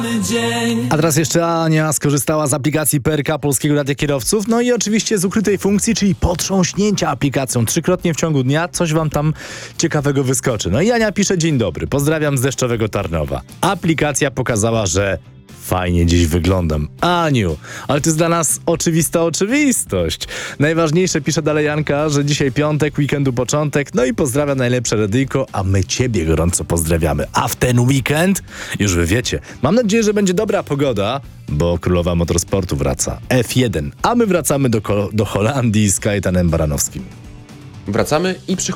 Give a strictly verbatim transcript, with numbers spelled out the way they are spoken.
A teraz jeszcze Ania skorzystała z aplikacji P R K Polskiego Radia Kierowców, no i oczywiście z ukrytej funkcji, czyli potrząśnięcia aplikacją. Trzykrotnie w ciągu dnia coś wam tam ciekawego wyskoczy. No i Ania pisze: dzień dobry, pozdrawiam z deszczowego Tarnowa. Aplikacja pokazała, że fajnie dziś wyglądam. Aniu, ale to jest dla nas oczywista oczywistość. Najważniejsze, pisze dalej Janka, że dzisiaj piątek, weekendu początek, no i pozdrawia najlepsze radyjko, a my ciebie gorąco pozdrawiamy. A w ten weekend, już wy wiecie, mam nadzieję, że będzie dobra pogoda, bo królowa motorsportu wraca. F jeden, a my wracamy do, do Holandii z Kajetanem Baranowskim. Wracamy i przy